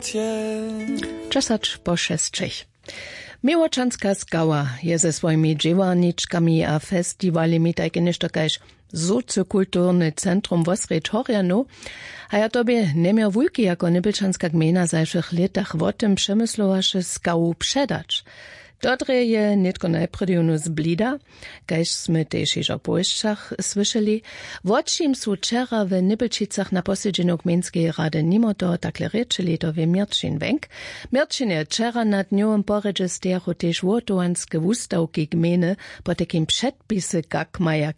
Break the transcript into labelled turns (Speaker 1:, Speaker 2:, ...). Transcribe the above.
Speaker 1: Czasacz po 6. Miłoczanska skała je ze swoimi dziewarniczkami a festiwalami takie ništo kaž sociokulturny centrum Wosreć Horjanu, a ja tobie nie miał wulki jako Nybylczanska gmina zajszych latach o tym przemyslowaše skału przedać. Dotre je nitko najpredionu zblida, kaž sme tež iž o Pojšćach slyšeli, vočim su včera v Nybylčicach na posiedzeniu gminskiej rady nimo to takle rečeli to v Mirčin venk. Mirčin je včera nad njom poređe stehu tež wotowanske wustawki gminy po takim předpise, kak maja